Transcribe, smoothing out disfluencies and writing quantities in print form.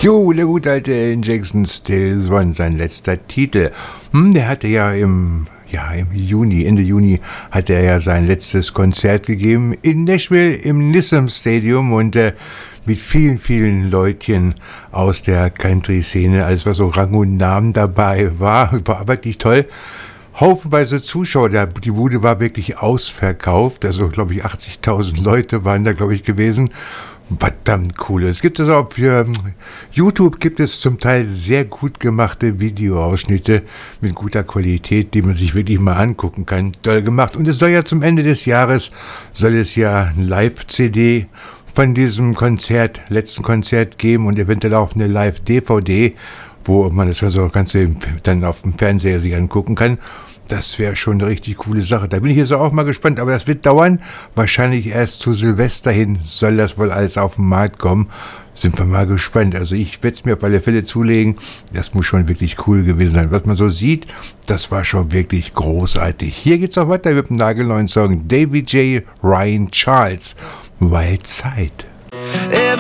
Jo, der gute alte Alan Jackson, Still One, sein letzter Titel. Der hatte ja im Juni, Ende Juni, hat er ja sein letztes Konzert gegeben in Nashville im Nissan Stadium und mit vielen, vielen Leutchen aus der Country-Szene, alles was so Rang und Namen dabei war wirklich toll. Haufenweise Zuschauer, die Bude war wirklich ausverkauft, also glaube ich 80.000 Leute waren da glaube ich gewesen. Verdammt cool. Es gibt es auch für YouTube, gibt es zum Teil sehr gut gemachte Videoausschnitte mit guter Qualität, die man sich wirklich mal angucken kann. Toll gemacht. Und es soll ja zum Ende des Jahres, soll es ja ein Live-CD von diesem letzten Konzert geben und eventuell auch eine Live-DVD, wo man das also Ganze dann auf dem Fernseher sich angucken kann. Das wäre schon eine richtig coole Sache. Da bin ich jetzt auch mal gespannt, aber das wird dauern. Wahrscheinlich erst zu Silvester hin soll das wohl alles auf den Markt kommen. Sind wir mal gespannt. Also ich werde es mir auf alle Fälle zulegen. Das muss schon wirklich cool gewesen sein. Was man so sieht, das war schon wirklich großartig. Hier geht's auch weiter mit dem nagelneuen Song Davy J. Ryan Charles. Wild Side.